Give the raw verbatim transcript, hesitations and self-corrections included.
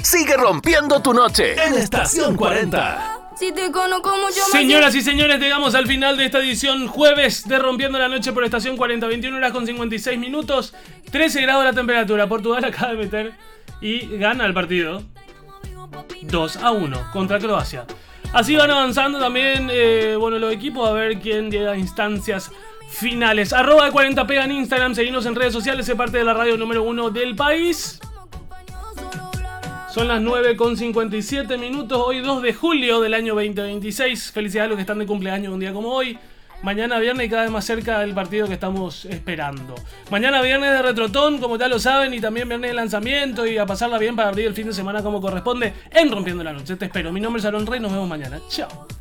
sigue rompiendo tu noche en Estación cuarenta. Si te conozco mucho más. Señoras y señores, llegamos al final de esta edición jueves de Rompiendo la Noche por Estación cuarenta, veintiuna horas con cincuenta y seis minutos, trece grados la temperatura. Portugal acaba de meter y gana el partido dos a uno contra Croacia. Así van avanzando también eh, bueno, los equipos, a ver quién llega a instancias finales. Arroba de cuarenta pega en Instagram, seguimos en redes sociales, es parte de la radio número uno del país. Son las nueve con cincuenta y siete minutos, hoy dos de julio del año veinte veintiséis. Felicidades a los que están de cumpleaños un día como hoy. Mañana viernes y cada vez más cerca del partido que estamos esperando. Mañana viernes de Retrotón, como ya lo saben, y también viernes de lanzamiento y a pasarla bien para abrir el fin de semana como corresponde en Rompiendo la Noche. Te espero, mi nombre es Aaron Rey, nos vemos mañana. Chao.